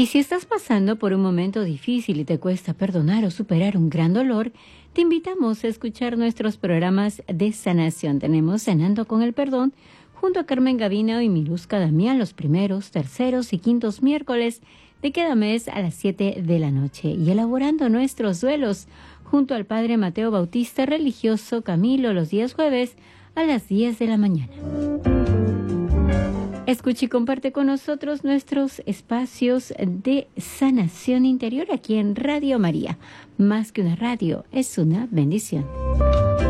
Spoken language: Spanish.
Y si estás pasando por un momento difícil y te cuesta perdonar o superar un gran dolor, te invitamos a escuchar nuestros programas de sanación. Tenemos Sanando con el Perdón junto a Carmen Gavino y Miluska Damián los primeros, terceros y quintos miércoles de cada mes a las 7 de la noche. Y elaborando nuestros duelos junto al Padre Mateo Bautista Religioso Camilo los días jueves a las 10 de la mañana. Escucha y comparte con nosotros nuestros espacios de sanación interior aquí en Radio María. Más que una radio, es una bendición.